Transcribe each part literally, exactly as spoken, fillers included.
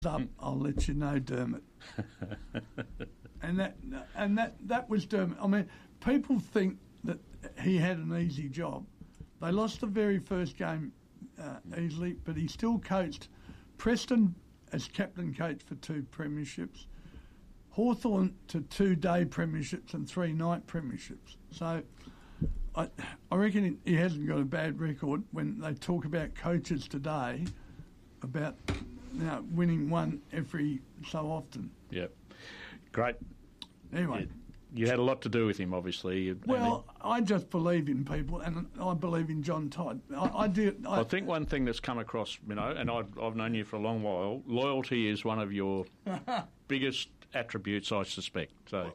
up, I'll let you know, Dermot. and that and that, that was Dermot. I mean, people think that he had an easy job. They lost the very first game uh, easily, but he still coached Preston as captain coach for two premierships, Hawthorn to two day premierships and three night premierships. So I, I reckon he hasn't got a bad record when they talk about coaches today, about you know, winning one every so often. Yep. Great. Anyway. Yeah. You had a lot to do with him, obviously. Well, I just believe in people, and I believe in John Todd. I, I do. I, I think one thing that's come across, you know, and I've, I've known you for a long while, loyalty is one of your biggest attributes, I suspect. So,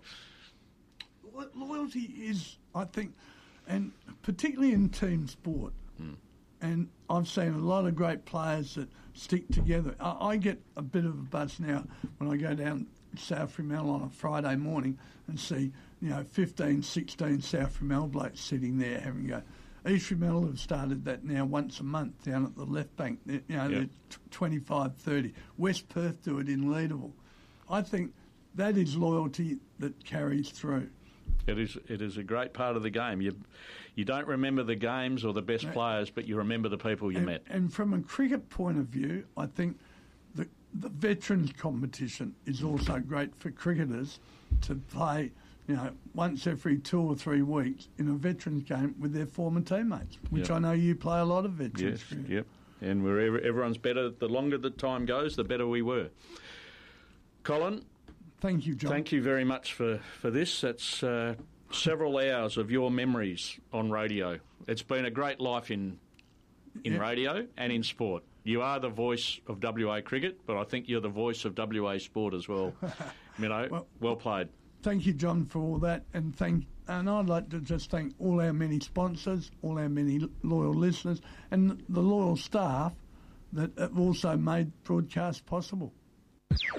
loyalty is, I think, and particularly in team sport. Mm. And I've seen a lot of great players that stick together. I, I get a bit of a buzz now when I go down South Fremantle on a Friday morning and see, you know, fifteen, sixteen South Fremantle blokes sitting there having a go. East Fremantle have started that now once a month down at the left bank. You know, yep. They're twenty-five, thirty. West Perth do it in Leederville. I think that is loyalty that carries through. It is. It is a great part of the game. You, you don't remember the games or the best no. players, but you remember the people you and, met. And from a cricket point of view, I think the the veterans competition is also great for cricketers to play, you know, once every two or three weeks in a veterans game with their former teammates, which yep. I know you play a lot of veterans. Yes, yep. And wherever everyone's better, the longer the time goes, the better we were. Colin, thank you, John. Thank you very much for, for this. That's uh, several hours of your memories on radio. It's been a great life in in yep. radio and in sport. You are the voice of W A cricket, but I think you're the voice of W A sport as well. You know, well, well played. Thank you, John, for all that, and thank. And I'd like to just thank all our many sponsors, all our many loyal listeners, and the loyal staff that have also made broadcast possible.